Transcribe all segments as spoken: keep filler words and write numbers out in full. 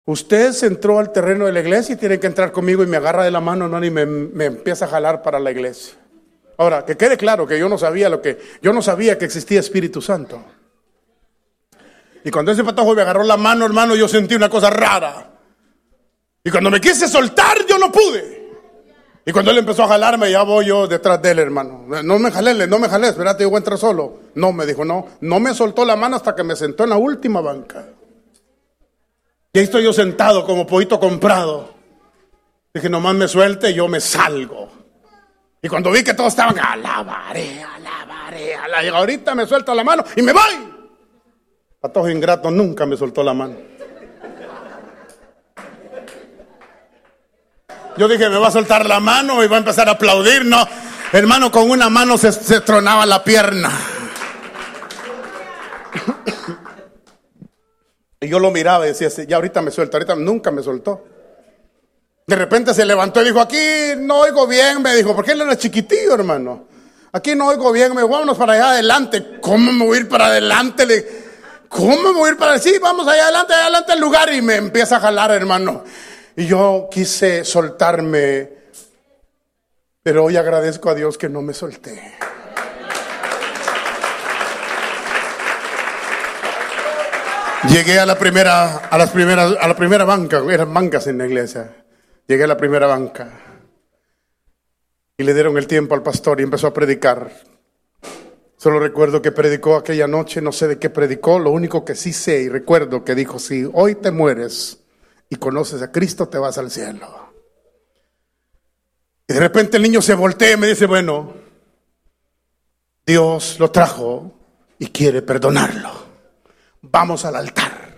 Usted se entró al terreno de la iglesia y tiene que entrar conmigo y me agarra de la mano, hermano, y me, me empieza a jalar para la iglesia. Ahora, que quede claro que yo no sabía lo que, yo no sabía que existía Espíritu Santo. Y cuando ese patojo me agarró la mano, hermano, yo sentí una cosa rara. Y cuando me quise soltar, yo no pude. Y cuando él empezó a jalarme, ya voy yo detrás de él, hermano. No me jalé, no me jalé, espérate, yo voy a entrar solo. No, me dijo, no, no me soltó la mano hasta que me sentó en la última banca. Y ahí estoy yo sentado como pollito comprado. Dije, nomás me suelte y yo me salgo. Y cuando vi que todos estaban, alabaré, alabaré, alabaré. Y ahorita me suelta la mano y me voy. Patojo ingrato, nunca me soltó la mano. Yo dije, me va a soltar la mano y va a empezar a aplaudir. No, hermano, con una mano se, se tronaba la pierna. Y yo lo miraba y decía, ya ahorita me suelto, ahorita nunca me soltó. De repente se levantó y dijo, aquí no oigo bien, me dijo, porque él era chiquitillo, hermano. Aquí no oigo bien, me dijo, vámonos para allá adelante. ¿Cómo me voy a ir para adelante? Le ¿Cómo me voy a ir para adelante? Sí, vamos allá adelante, allá adelante al lugar. Y me empieza a jalar, hermano. Y yo quise soltarme, pero hoy agradezco a Dios que no me solté. Llegué a la primera, a las primeras, a la primera banca, eran bancas en la iglesia. Llegué a la primera banca y le dieron el tiempo al pastor y empezó a predicar. Solo recuerdo que predicó aquella noche, no sé de qué predicó, lo único que sí sé y recuerdo que dijo, si hoy te mueres y conoces a Cristo, te vas al cielo. Y de repente el niño se voltea y me dice, bueno, Dios lo trajo y quiere perdonarlo. Vamos al altar.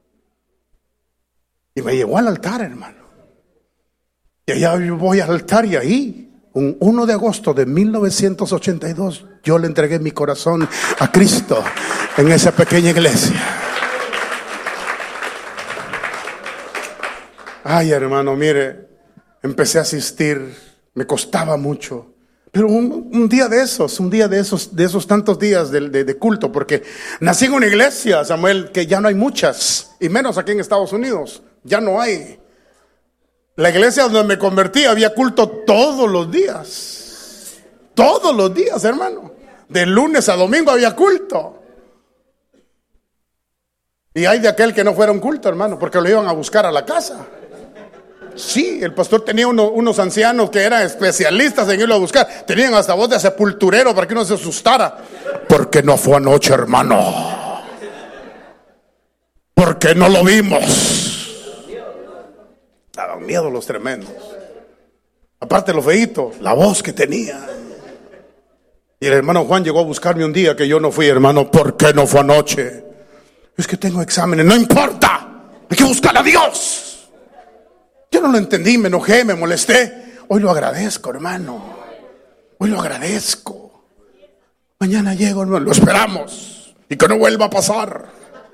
Y me llevó al altar, hermano. Y allá yo voy al altar y ahí, un uno de agosto de mil novecientos ochenta y dos, yo le entregué mi corazón a Cristo en esa pequeña iglesia. Ay, hermano, mire, empecé a asistir, me costaba mucho. Pero un, un día de esos, un día de esos, de esos tantos días de, de, de culto, porque nací en una iglesia, Samuel, que ya no hay muchas, y menos aquí en Estados Unidos, ya no hay. La iglesia donde me convertí había culto todos los días, todos los días, hermano. De lunes a domingo había culto. Y hay de aquel que no fuera un culto, hermano, porque lo iban a buscar a la casa. Sí, el pastor tenía uno, unos ancianos que eran especialistas en irlo a buscar. Tenían hasta voz de sepulturero para que uno se asustara. Porque no fue anoche, hermano. Porque no lo vimos. Daban miedo los tremendos. Aparte de lo feíto, la voz que tenía. Y el hermano Juan llegó a buscarme un día que yo no fui, hermano. ¿Por qué no fue anoche? Es que tengo exámenes. No importa, hay que buscar a Dios. Yo no lo entendí, me enojé, me molesté. Hoy lo agradezco, hermano. Hoy lo agradezco. Mañana llego, hermano, lo esperamos. Y que no vuelva a pasar.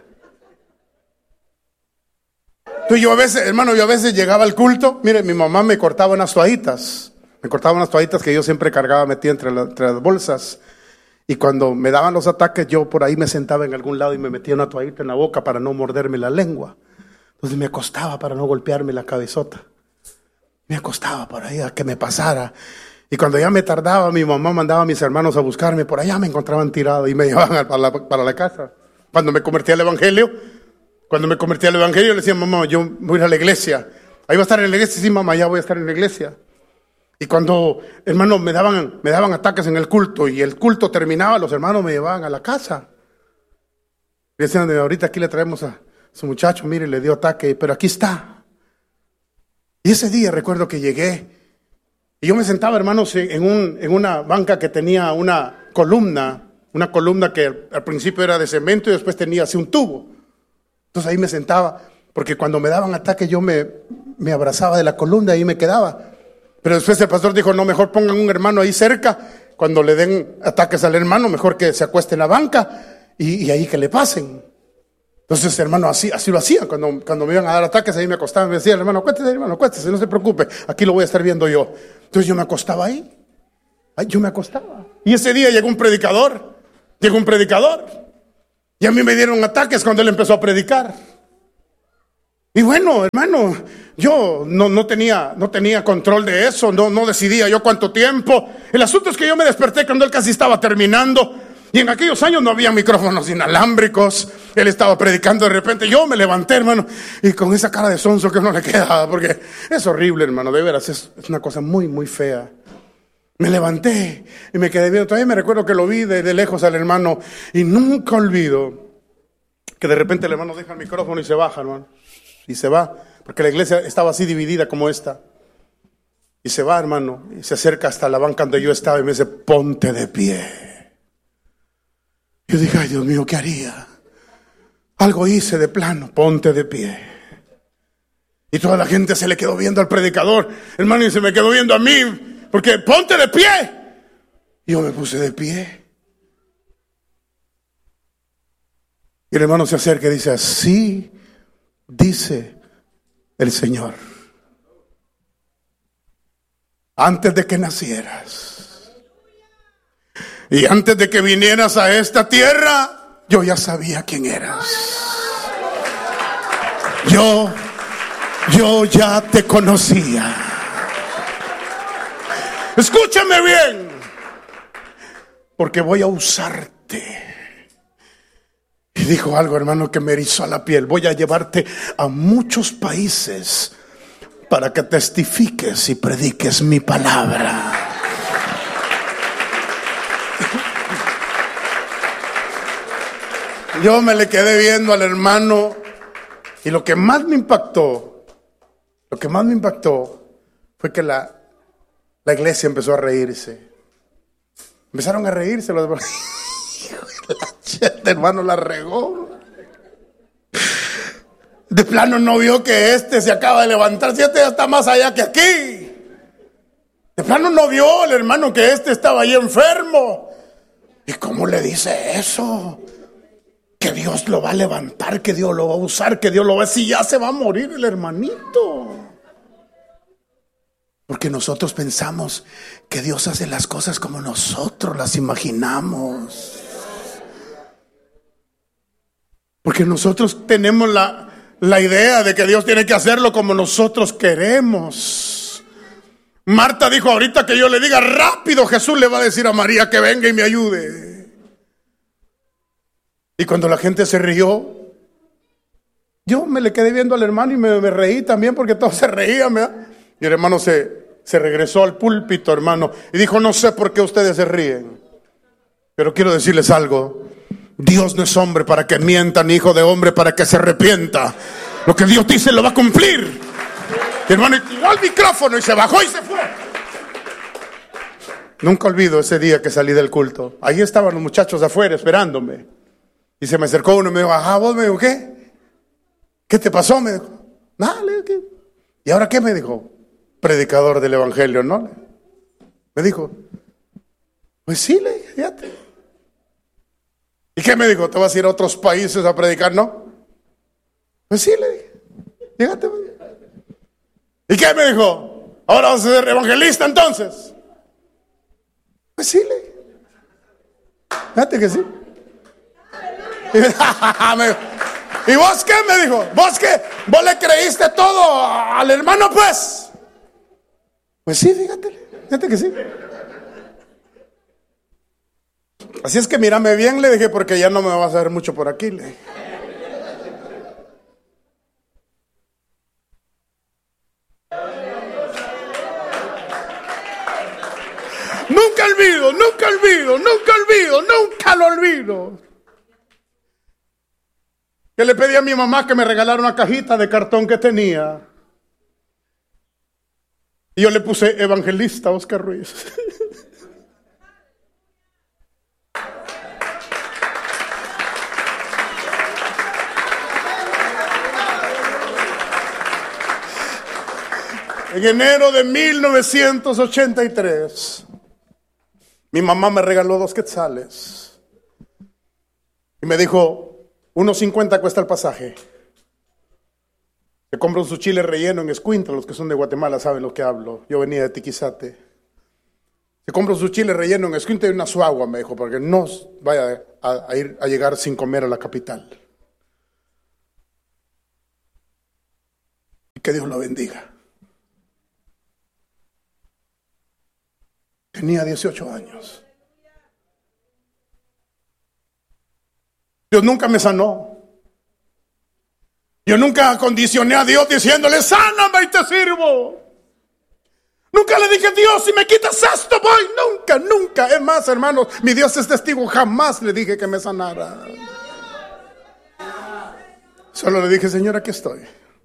Entonces yo a veces, hermano, yo a veces llegaba al culto. Mire, mi mamá me cortaba unas toallitas. Me cortaba unas toallitas que yo siempre cargaba, metía entre, la, entre las bolsas. Y cuando me daban los ataques, yo por ahí me sentaba en algún lado y me metía una toallita en la boca para no morderme la lengua. Entonces me acostaba para no golpearme la cabezota. Me acostaba por ahí a que me pasara. Y cuando ya me tardaba, mi mamá mandaba a mis hermanos a buscarme. Por allá me encontraban tirado y me llevaban para la, para la casa. Cuando me convertí al evangelio, cuando me convertí al evangelio, le decía, mamá, yo voy a ir a la iglesia. Ahí va a estar en la iglesia. Sí, mamá, ya voy a estar en la iglesia. Y cuando, hermanos, me daban, me daban ataques en el culto y el culto terminaba, los hermanos me llevaban a la casa. Le decían, ahorita aquí le traemos a su muchacho, mire, le dio ataque, pero aquí está. Y ese día recuerdo que llegué y yo me sentaba, hermanos, en, un, en una banca que tenía una columna, una columna que al principio era de cemento y después tenía así un tubo. Entonces ahí me sentaba, porque cuando me daban ataque yo me, me abrazaba de la columna y ahí me quedaba. Pero después el pastor dijo, no, mejor pongan un hermano ahí cerca, cuando le den ataques al hermano, mejor que se acueste en la banca y, y ahí que le pasen. Entonces, hermano, así, así lo hacían. Cuando, cuando me iban a dar ataques, ahí me acostaba y me decía, hermano, acuéstese, hermano, acuéstese, no se preocupe, aquí lo voy a estar viendo yo. Entonces yo me acostaba ahí. Ay, yo me acostaba. Y ese día llegó un predicador, llegó un predicador. Y a mí me dieron ataques cuando él empezó a predicar. Y bueno, hermano, yo no, no tenía, no tenía control de eso, no, no decidía yo cuánto tiempo. El asunto es que yo me desperté cuando él casi estaba terminando. Y en aquellos años no había micrófonos inalámbricos. Él estaba predicando, de repente yo me levanté, hermano, y con esa cara de sonso que no le quedaba, porque es horrible, hermano, de veras, es, es una cosa muy, muy fea. Me levanté y me quedé viendo. Todavía me recuerdo que lo vi de, de lejos al hermano, y nunca olvido que de repente el hermano deja el micrófono y se baja, hermano. Y se va, porque la iglesia estaba así dividida como esta. Y se va, hermano, y se acerca hasta la banca donde yo estaba y me dice, ponte de pie. Yo dije, ay Dios mío, ¿qué haría? Algo hice de plano, ponte de pie. Y toda la gente se le quedó viendo al predicador, hermano, y se me quedó viendo a mí, porque ponte de pie. Y yo me puse de pie. Y el hermano se acerca y dice, así dice el Señor, antes de que nacieras y antes de que vinieras a esta tierra, yo ya sabía quién eras. Yo, yo ya te conocía. Escúchame bien, porque voy a usarte. Y dijo algo, hermano, que me erizó la piel. Voy a llevarte a muchos países para que testifiques y prediques mi palabra. Yo me le quedé viendo al hermano y lo que más me impactó, lo que más me impactó fue que la, la iglesia empezó a reírse. Empezaron a reírse los demás. Este hermano la regó. De plano no vio que este se acaba de levantar. Si este ya está más allá que aquí. De plano no vio el hermano que este estaba ahí enfermo. ¿Y cómo le dice eso? Que Dios lo va a levantar, que Dios lo va a usar, que Dios lo va a... Si ya se va a morir el hermanito. Porque nosotros pensamos que Dios hace las cosas como nosotros las imaginamos. Porque nosotros tenemos la, la idea de que Dios tiene que hacerlo como nosotros queremos. Marta dijo ahorita que yo le diga rápido, Jesús le va a decir a María que venga y me ayude. Y cuando la gente se rió, yo me le quedé viendo al hermano y me, me reí también porque todos se reían, ¿verdad? Y el hermano se, se regresó al púlpito, hermano, y dijo, no sé por qué ustedes se ríen, pero quiero decirles algo. Dios no es hombre para que mienta, ni hijo de hombre para que se arrepienta. Lo que Dios dice lo va a cumplir. Y hermano, tiró al micrófono y se bajó y se fue. Nunca olvido ese día que salí del culto. Ahí estaban los muchachos afuera esperándome. Y se me acercó uno y me dijo, ajá, vos, me dijo, ¿qué? ¿Qué te pasó? Me dijo, nada, le digo, ¿qué? ¿Y ahora qué? Me dijo, predicador del evangelio, ¿no? Me dijo, pues sí, le dije, fíjate. ¿Y qué me dijo? ¿Te vas a ir a otros países a predicar? ¿No? Pues sí, le dije. Fíjate. ¿Y qué me dijo? ¿Ahora vas a ser evangelista entonces? Pues sí, le dije. Fíjate que sí. ¿Y vos qué? Me dijo. ¿Vos qué? ¿Vos le creíste todo al hermano, pues? Pues sí, fíjate. Fíjate que sí. Así es que mírame bien, le dije, porque ya no me vas a ver mucho por aquí, le dije. Nunca olvido, nunca olvido, nunca olvido, nunca lo olvido. Que le pedí a mi mamá que me regalara una cajita de cartón que tenía. Y yo le puse evangelista Oscar Ruiz. En enero de mil novecientos ochenta y tres, mi mamá me regaló dos quetzales y me dijo, uno cincuenta cuesta el pasaje. Se compran su chile relleno en Escuintla, los que son de Guatemala saben lo que hablo. Yo venía de Tiquizate. Se compran su chile relleno en Escuintla y una suagua, me dijo, porque no vaya a, a ir a llegar sin comer a la capital. Que Dios lo bendiga. Tenía dieciocho años. Dios nunca me sanó. Yo nunca condicioné a Dios diciéndole, sáname y te sirvo. Nunca le dije, Dios, si me quitas esto, voy. Nunca, nunca. Es más, hermanos, mi Dios es testigo, jamás le dije que me sanara. Solo le dije, Señor, aquí estoy.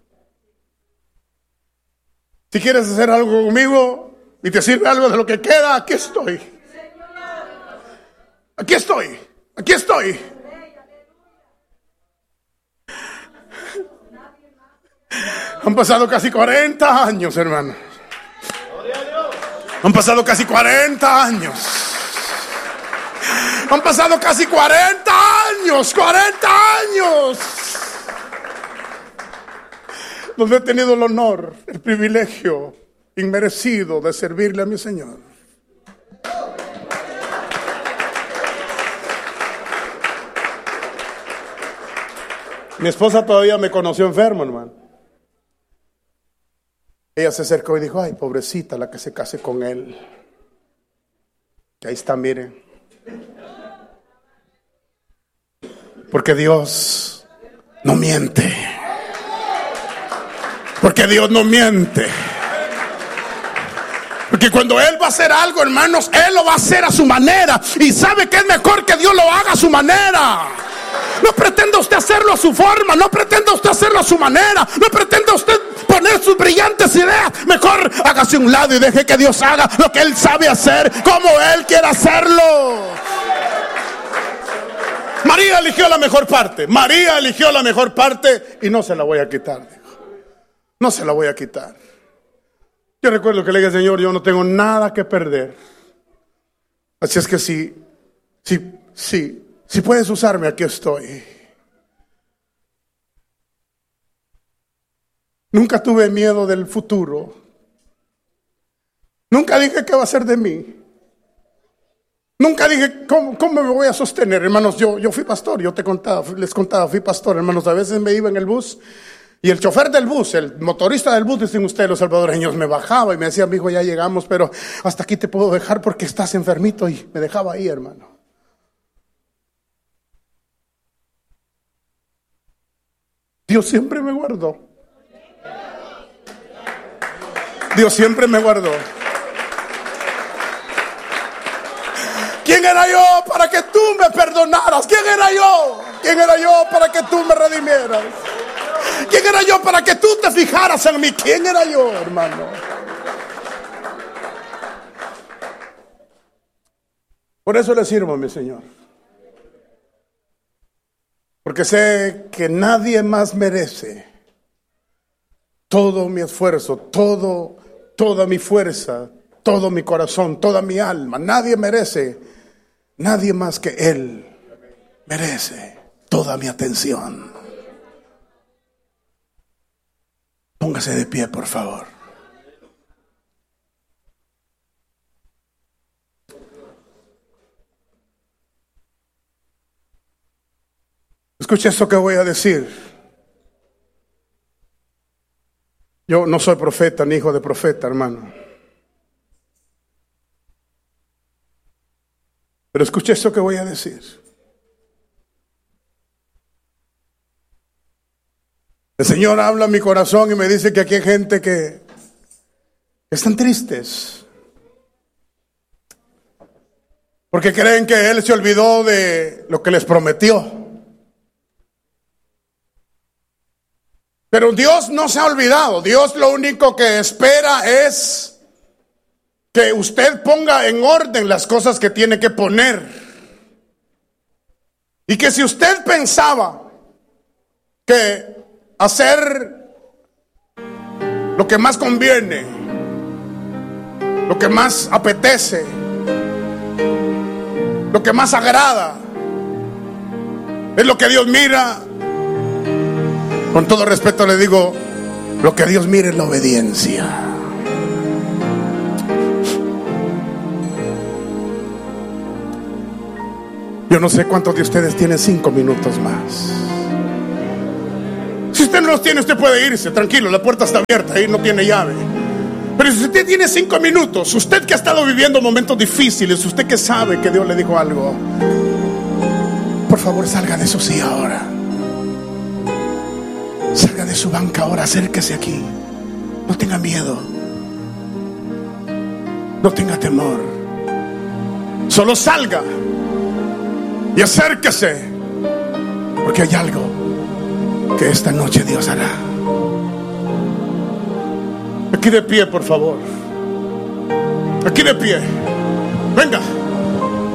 Si quieres hacer algo conmigo y te sirve algo de lo que queda, aquí estoy. Aquí estoy. Aquí estoy. Han pasado casi cuarenta años, hermano. Han pasado casi cuarenta años. Han pasado casi cuarenta años. cuarenta años. Donde he tenido el honor, el privilegio inmerecido de servirle a mi Señor. Mi esposa todavía me conoció enfermo, hermano. Ella se acercó y dijo, ay, pobrecita la que se case con él. Que ahí está, miren. Porque Dios no miente. Porque Dios no miente. Porque cuando Él va a hacer algo, hermanos, Él lo va a hacer a su manera. Y sabe que es mejor que Dios lo haga a su manera. No pretenda usted hacerlo a su forma. No pretenda usted hacerlo a su manera. No pretenda usted poner sus brillantes ideas. Mejor hágase a un lado y deje que Dios haga lo que Él sabe hacer, como Él quiere hacerlo. María eligió la mejor parte. María eligió la mejor parte y no se la voy a quitar. No se la voy a quitar. Yo recuerdo que le dije, Señor, yo no tengo nada que perder. Así es que si, si, si, si puedes usarme, aquí estoy. Nunca tuve miedo del futuro. Nunca dije qué va a ser de mí. Nunca dije cómo, cómo me voy a sostener. Hermanos, yo, yo fui pastor, yo te contaba, les contaba, fui pastor, hermanos. A veces me iba en el bus. Y el chofer del bus, el motorista del bus, dicen ustedes los salvadoreños, me bajaba y me decía, amigo, ya llegamos, pero hasta aquí te puedo dejar porque estás enfermito. Y me dejaba ahí, hermano. Dios siempre me guardó. Dios siempre me guardó. ¿Quién era yo para que tú me perdonaras? ¿Quién era yo? ¿Quién era yo para que tú me redimieras? ¿Quién era yo para que tú te fijaras en mí? ¿Quién era yo, hermano? Por eso le sirvo a mi Señor. Porque sé que nadie más merece todo mi esfuerzo, todo, toda mi fuerza, todo mi corazón, toda mi alma. Nadie merece, nadie más que Él merece toda mi atención. Póngase de pie, por favor. Escuche esto que voy a decir. Yo no soy profeta ni hijo de profeta, hermano. Pero escuche esto que voy a decir. El Señor habla a mi corazón y me dice que aquí hay gente que están tristes. Porque creen que Él se olvidó de lo que les prometió. Pero Dios no se ha olvidado. Dios lo único que espera es que usted ponga en orden las cosas que tiene que poner. Y que si usted pensaba que hacer lo que más conviene, lo que más apetece, lo que más agrada, es lo que Dios mira. Con todo respeto le digo, lo que Dios mira es la obediencia. Yo no sé cuántos de ustedes tienen cinco minutos más. Si usted no los tiene, usted puede irse, tranquilo, la puerta está abierta, ahí no tiene llave. Pero si usted tiene cinco minutos, usted que ha estado viviendo momentos difíciles, usted que sabe que Dios le dijo algo, por favor salga de su silla ahora. Salga de su banca ahora, acérquese aquí. No tenga miedo, no tenga temor. Solo salga y acérquese, porque hay algo que esta noche Dios hará. Aquí de pie, por favor. Aquí de pie. Venga.